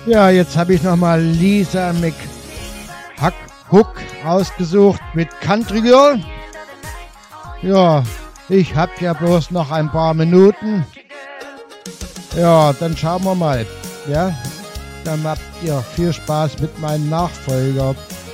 Ja, jetzt habe ich nochmal Lisa McHuck ausgesucht mit Country Girl. Ja, ich habe ja bloß noch ein paar Minuten. Ja, dann schauen wir mal. Ja, dann habt ihr viel Spaß mit meinem Nachfolger.